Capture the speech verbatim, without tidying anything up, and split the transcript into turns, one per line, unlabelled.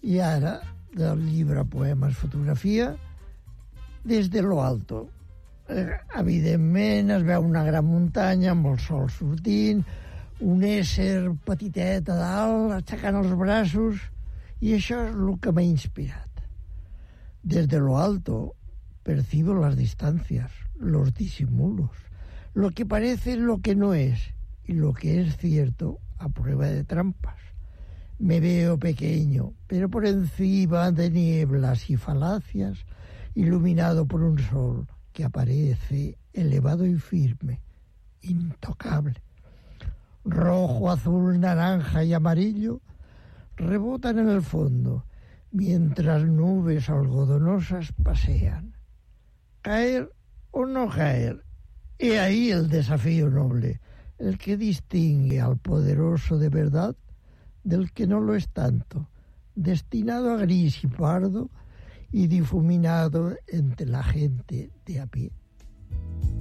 I ara, del llibre Poemes Fotografia, Des de lo alto. Eh, evidentment es veu una gran muntanya amb el sol sortint, un ésser petitet a dalt, aixecant els braços, y això és el que m'ha inspirat. Desde lo alto percibo las distancias, los disimulos, lo que parece lo que no es, y lo que es cierto a prueba de trampas. Me veo pequeño, pero por encima de nieblas y falacias, iluminado por un sol que aparece elevado y firme, intocable. Rojo, azul, naranja y amarillo rebotan en el fondo, mientras nubes algodonosas pasean. Caer o no caer, he ahí el desafío noble, el que distingue al poderoso de verdad del que no lo es tanto, destinado a gris y pardo y difuminado entre la gente de a pie.